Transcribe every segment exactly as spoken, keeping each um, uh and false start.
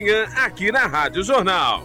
Aqui na Rádio Jornal.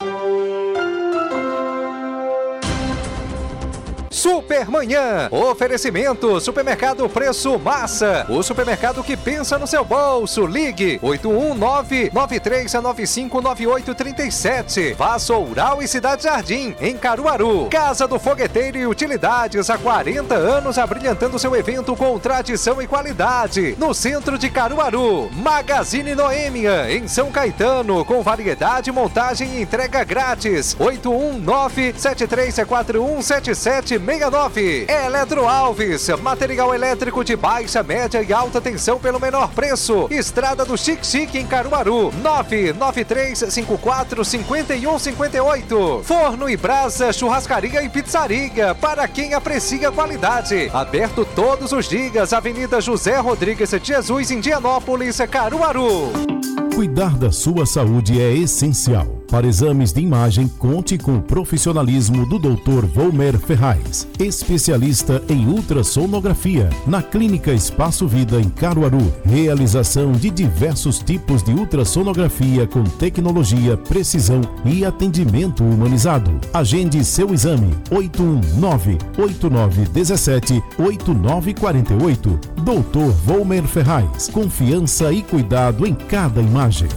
Supermanhã, oferecimento, supermercado Preço Massa, o supermercado que pensa no seu bolso. Ligue oito um nove, nove três nove cinco, nove oito três sete. Vassoural e Cidade Jardim, em Caruaru. Casa do Fogueteiro e Utilidades, há quarenta anos abrilhantando seu evento com tradição e qualidade. No centro de Caruaru. Magazine Noêmia, em São Caetano, com variedade, montagem e entrega grátis. oito um nove, sete três quatro um, sete sete seis nove. Eletro Alves, material elétrico de baixa, média e alta tensão pelo menor preço. Estrada do Chique Chique, em Caruaru. nove nove três cinco quatro cinco um cinco oito. Forno e Brasa, churrascaria e pizzaria, para quem aprecia qualidade. Aberto todos os dias. Avenida José Rodrigues de Jesus, Indianópolis, Caruaru. Cuidar da sua saúde é essencial. Para exames de imagem, conte com o profissionalismo do doutor Volmer Ferraz, especialista em ultrassonografia, na Clínica Espaço Vida, em Caruaru. Realização de diversos tipos de ultrassonografia com tecnologia, precisão e atendimento humanizado. Agende seu exame. oito um nove, oito nove um sete, oito nove quatro oito. doutor Volmer Ferraz. Confiança e cuidado em cada imagem.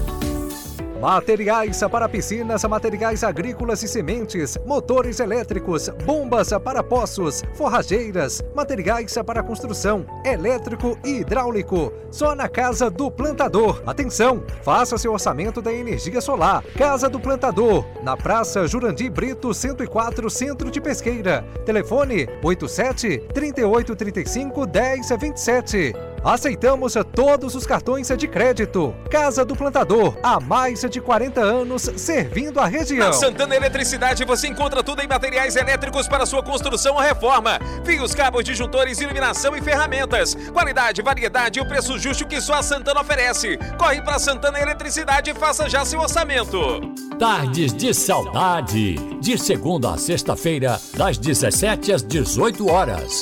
Materiais para piscinas, materiais agrícolas e sementes, motores elétricos, bombas para poços, forrageiras, materiais para construção, elétrico e hidráulico. Só na Casa do Plantador. Atenção, faça seu orçamento da energia solar. Casa do Plantador, na Praça Jurandir Brito, cento e quatro, Centro de Pesqueira. Telefone oito sete, três oito três cinco, um zero dois sete. Aceitamos todos os cartões de crédito. Casa do Plantador, há mais de quarenta anos servindo a região. Na Santana Eletricidade você encontra tudo em materiais elétricos para sua construção ou reforma. Fios, cabos, disjuntores, iluminação e ferramentas. Qualidade, variedade e o preço justo que só a Santana oferece. Corre para Santana Eletricidade e faça já seu orçamento. Tardes de Saudade, de segunda a sexta-feira, das dezessete às dezoito horas.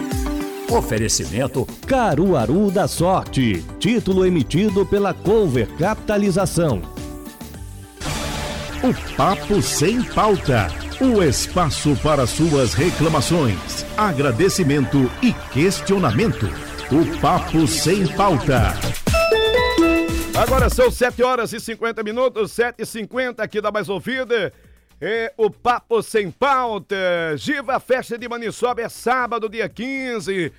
Oferecimento Caruaru da Sorte. Título emitido pela Cover Capitalização. O Papo Sem Pauta. O espaço para suas reclamações, agradecimento e questionamento. O Papo Sem Pauta. Agora são sete horas e cinquenta minutos, sete e cinquenta aqui da Mais Ouvida. É o Papo Sem Pauta. Giva, festa de Maniçoba é sábado, dia quinze.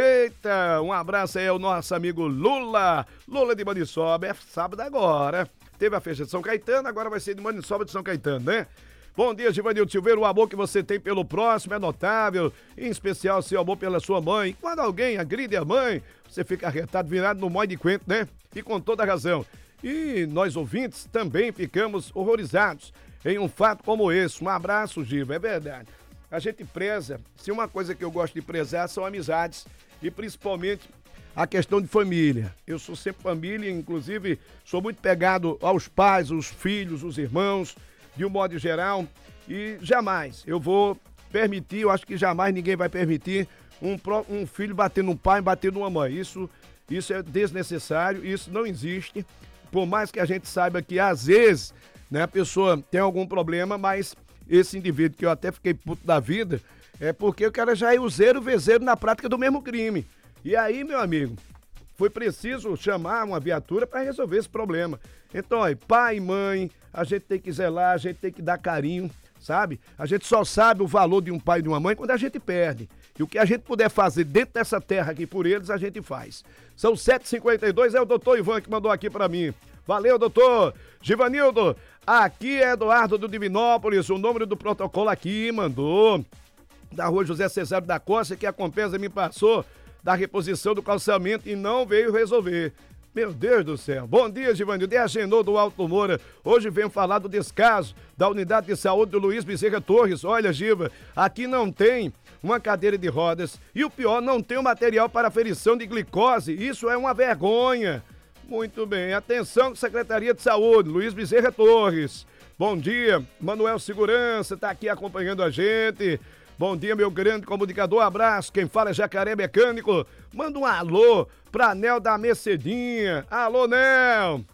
Eita, um abraço aí ao nosso amigo Lula. Lula de Maniçoba, é sábado agora. Teve a festa de São Caetano, agora vai ser de Maniçoba de São Caetano, né? Bom dia, Givanildo Silveira. O amor que você tem pelo próximo é notável, em especial seu amor pela sua mãe. Quando alguém agride a mãe, você fica arretado, virado no mói de quento, né? E com toda razão. E nós ouvintes também ficamos horrorizados em um fato como esse. Um abraço, Giva, é verdade. A gente preza, se uma coisa que eu gosto de prezar são amizades e principalmente a questão de família. Eu sou sempre família, inclusive sou muito pegado aos pais, os filhos, os irmãos, de um modo geral, e jamais eu vou permitir, eu acho que jamais ninguém vai permitir um, um filho bater num pai, bater numa mãe. Isso, isso é desnecessário, isso não existe, por mais que a gente saiba que às vezes, né, a pessoa tem algum problema, mas esse indivíduo que eu até fiquei puto da vida, é porque o cara já é useiro, vezeiro na prática do mesmo crime. E aí, meu amigo, foi preciso chamar uma viatura para resolver esse problema. Então, ó, pai e mãe, a gente tem que zelar, a gente tem que dar carinho, sabe? A gente só sabe o valor de um pai e de uma mãe quando a gente perde. E o que a gente puder fazer dentro dessa terra aqui por eles, a gente faz. São sete e cinquenta e dois, é o doutor Ivan que mandou aqui para mim. Valeu, doutor. Givanildo, aqui é Eduardo do Divinópolis, o número do protocolo aqui mandou. Da rua José Cesário da Costa, que a Compesa me passou da reposição do calçamento e não veio resolver. Meu Deus do céu. Bom dia, Givanildo. É agendou do Alto Moura. Hoje venho falar do descaso da unidade de saúde do Luiz Bezerra Torres. Olha, Giva, aqui não tem uma cadeira de rodas e o pior, não tem o material para aferição de glicose. Isso é uma vergonha. Muito bem. Atenção, Secretaria de Saúde, Luiz Bezerra Torres. Bom dia. Manuel Segurança está aqui acompanhando a gente. Bom dia, meu grande comunicador, abraço. Quem fala é Jacaré Mecânico. Manda um alô pra Nel da Mercedinha. Alô, Nel.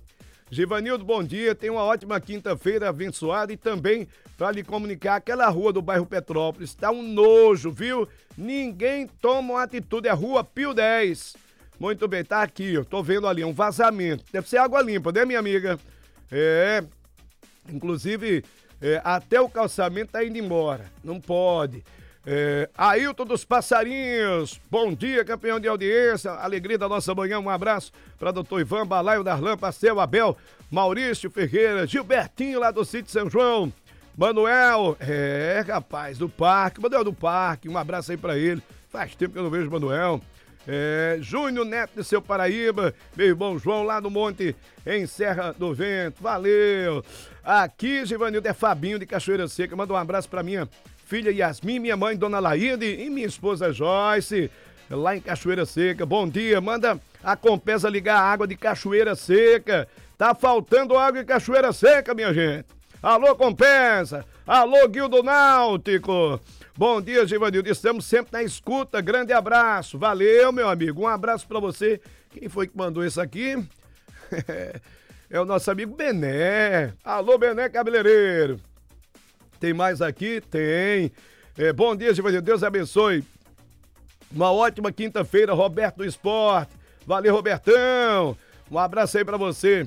Givanildo, bom dia, tenha uma ótima quinta-feira abençoada e também para lhe comunicar aquela rua do bairro Petrópolis, tá um nojo, viu? Ninguém toma uma atitude, é a rua Pio dez. Muito bem, tá aqui, eu tô vendo ali um vazamento, deve ser água limpa, né, minha amiga? É, inclusive, é, até o calçamento tá indo embora, não pode. É, Ailton dos Passarinhos, bom dia, campeão de audiência, alegria da nossa manhã, um abraço para doutor Ivan, Balaio, Darlan, Pastel, Abel, Maurício Ferreira, Gilbertinho lá do Sítio São João, Manuel, é, rapaz, do Parque, Manuel do Parque, um abraço aí para ele, faz tempo que eu não vejo o Manuel. É, Júnior Neto de Seu Paraíba, meu irmão João lá no Monte, em Serra do Vento, valeu. Aqui, Givanildo, é Fabinho de Cachoeira Seca, manda um abraço pra minha filha Yasmin, minha mãe Dona Laíde e minha esposa Joyce, lá em Cachoeira Seca. Bom dia, manda a Compesa ligar a água de Cachoeira Seca, tá faltando água em Cachoeira Seca, minha gente. Alô, Compesa, alô, Guildo Náutico. Bom dia, Givanildo, estamos sempre na escuta, grande abraço, valeu, meu amigo, um abraço pra você. Quem foi que mandou isso aqui? É o nosso amigo Bené. Alô, Bené Cabeleireiro. Tem mais aqui? Tem. É, bom dia, Givanildo, Deus abençoe. Uma ótima quinta-feira, Roberto do Esporte. Valeu, Robertão. Um abraço aí pra você.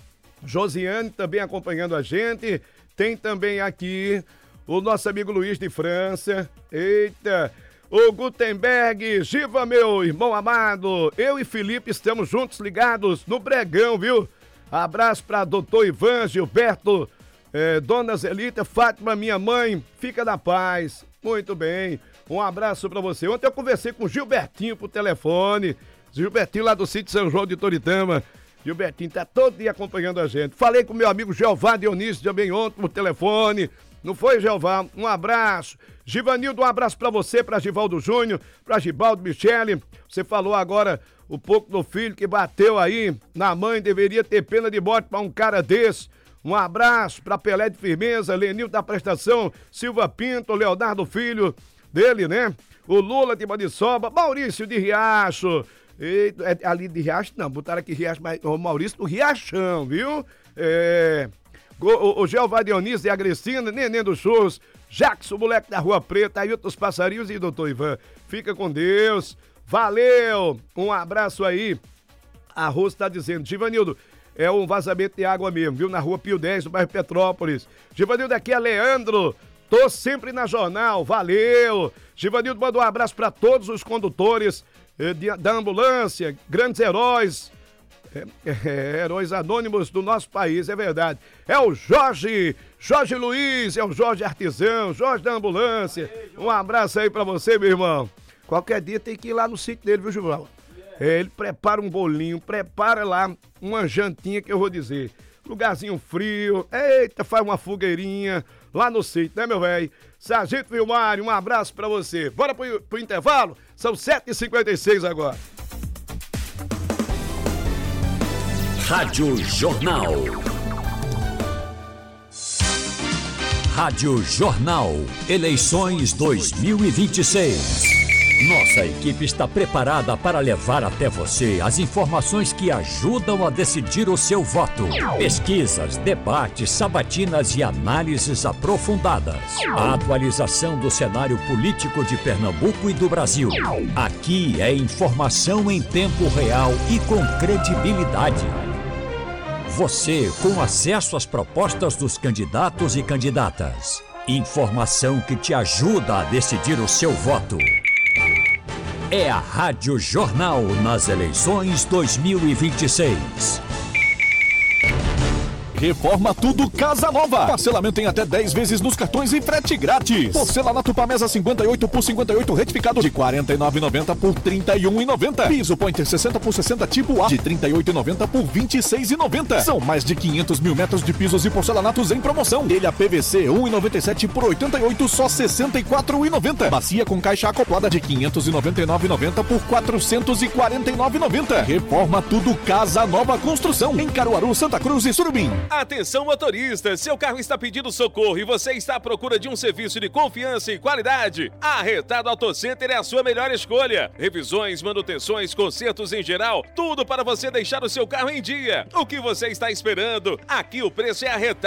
Josiane também acompanhando a gente. Tem também aqui o nosso amigo Luiz de França. Eita! O Gutenberg, Giva, meu irmão amado. Eu e Felipe estamos juntos, ligados no Bregão, viu? Abraço pra doutor Ivan, Gilberto, eh, Dona Zelita, Fátima, minha mãe. Fica na paz. Muito bem. Um abraço pra você. Ontem eu conversei com o Gilbertinho por telefone. Gilbertinho lá do Sítio São João de Toritama. Gilbertinho tá todo dia acompanhando a gente. Falei com meu amigo Jeová Dionísio também ontem por telefone. Não foi, Jeová? Um abraço. Givanildo, um abraço pra você, pra Givaldo Júnior, pra Gibaldo Michele. Você falou agora um pouco do filho que bateu aí na mãe, deveria ter pena de morte pra um cara desse. Um abraço pra Pelé de Firmeza, Lenil da Prestação, Silva Pinto, Leonardo Filho dele, né? O Lula de Maniçoba, Maurício de Riacho. E, é, ali de Riacho, não, botaram aqui Riacho, mas o Maurício do Riachão, viu? É... O, o Jeová Dionísio e a Grecina, Neném dos Churros, Jackson, moleque da Rua Preta, Ailton dos Passarinhos e doutor Ivan. Fica com Deus. Valeu! Um abraço aí. A Rosa tá dizendo, Givanildo, é um vazamento de água mesmo, viu? Na Rua Pio dez, no bairro Petrópolis. Givanildo, aqui é Leandro. Tô sempre na jornal. Valeu! Givanildo, manda um abraço para todos os condutores eh, de, da ambulância, grandes heróis. É, é, heróis anônimos do nosso país, é verdade. É o Jorge, Jorge Luiz, é o Jorge Artesão, Jorge da Ambulância. Um abraço aí pra você, meu irmão. Qualquer dia tem que ir lá no sítio dele, viu, Gilval? É, ele prepara um bolinho, prepara lá uma jantinha que eu vou dizer. Lugarzinho frio, eita, faz uma fogueirinha lá no sítio, né, meu velho? Sargento Vilmário, um abraço pra você. Bora pro, pro intervalo? São sete e cinquenta e seis agora. Rádio Jornal. Rádio Jornal. Eleições dois mil e vinte e seis. Nossa equipe está preparada para levar até você as informações que ajudam a decidir o seu voto. Pesquisas, debates, sabatinas e análises aprofundadas. A atualização do cenário político de Pernambuco e do Brasil. Aqui é informação em tempo real e com credibilidade. Você com acesso às propostas dos candidatos e candidatas. Informação que te ajuda a decidir o seu voto. É a Rádio Jornal nas eleições dois mil e vinte e seis. Reforma Tudo Casa Nova. Parcelamento em até dez vezes nos cartões e frete grátis. Porcelanato Pamesa cinquenta e oito por cinquenta e oito retificado de quarenta e nove reais e noventa centavos por trinta e um reais e noventa centavos. Piso Pointer sessenta por sessenta tipo A de trinta e oito reais e noventa centavos por vinte e seis reais e noventa centavos. São mais de quinhentos mil metros de pisos e porcelanatos em promoção. Telha P V C um real e noventa e sete centavos por oitenta e oito reais, só sessenta e quatro reais e noventa centavos. Bacia com caixa acoplada de quinhentos e noventa e nove reais e noventa centavos por quatrocentos e quarenta e nove reais e noventa centavos. Reforma Tudo Casa Nova Construção em Caruaru, Santa Cruz e Surubim. Atenção motorista, seu carro está pedindo socorro e você está à procura de um serviço de confiança e qualidade? A Retado Auto Center é a sua melhor escolha. Revisões, manutenções, consertos em geral, tudo para você deixar o seu carro em dia. O que você está esperando? Aqui o preço é arretado.